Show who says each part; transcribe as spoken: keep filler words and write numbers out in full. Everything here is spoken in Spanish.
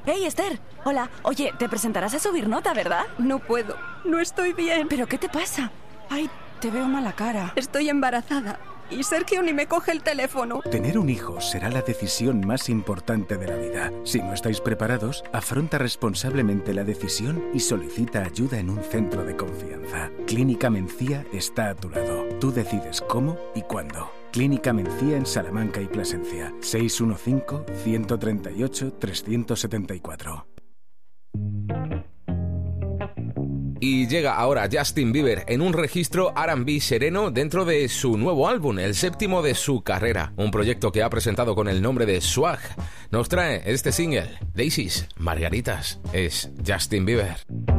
Speaker 1: Hey, Esther. Hola. Oye, te presentarás a subir nota, ¿verdad?
Speaker 2: No puedo. No estoy bien.
Speaker 1: ¿Pero qué te pasa?
Speaker 2: Ay, te veo mala cara. Estoy embarazada. Y Sergio ni me coge el teléfono.
Speaker 3: Tener un hijo será la decisión más importante de la vida. Si no estáis preparados, afronta responsablemente la decisión y solicita ayuda en un centro de confianza. Clínica Mencía está a tu lado. Tú decides cómo y cuándo. Clínica Mencía en Salamanca y Plasencia. seis uno cinco, uno tres ocho, tres siete cuatro.
Speaker 4: Y llega ahora Justin Bieber en un registro R and B sereno dentro de su nuevo álbum, el séptimo de su carrera, un proyecto que ha presentado con el nombre de Swag. Nos trae este single, Daisies, Margaritas, es Justin Bieber.